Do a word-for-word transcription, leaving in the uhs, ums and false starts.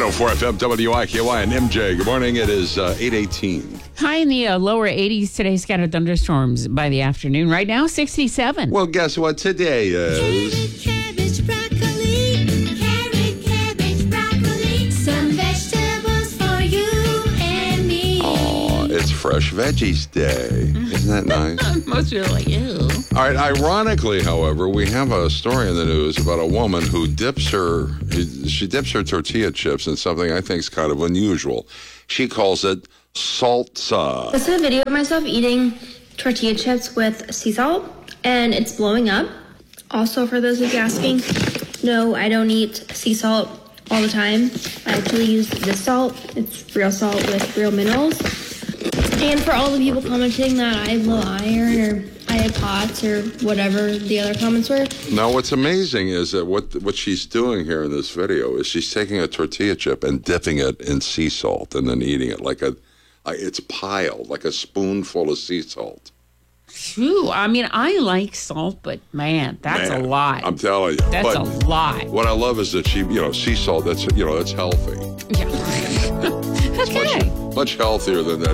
oh four F M, W I K Y, and M J. Good morning. It is uh, eight eighteen. High in the uh, lower eighties today, scattered thunderstorms by the afternoon. Right now, sixty-seven. Well, guess what today is? Carrot, cabbage, broccoli. Carrot, cabbage, broccoli. Some vegetables for you and me. Oh, it's Fresh Veggies Day. Isn't that nice? Most people are like, ew. All right. Ironically, however, we have a story in the news about a woman who dips her, she dips her tortilla chips in something I think is kind of unusual. She calls it salsa. This is a video of myself eating tortilla chips with sea salt, and it's blowing up. Also, for those of you asking, no, I don't eat sea salt all the time. I actually use this salt. It's real salt with real minerals. And for all the people commenting that I have low iron or I have POTS or whatever the other comments were. Now, what's amazing is that what what she's doing here in this video is she's taking a tortilla chip and dipping it in sea salt and then eating it like a, it's piled, like a spoonful of sea salt. Phew. I mean, I like salt, but man, that's Man, a lot. I'm telling you. That's but a lot. What I love is that she, you know, sea salt, that's, you know, that's healthy. Yeah. Okay. Much healthier than that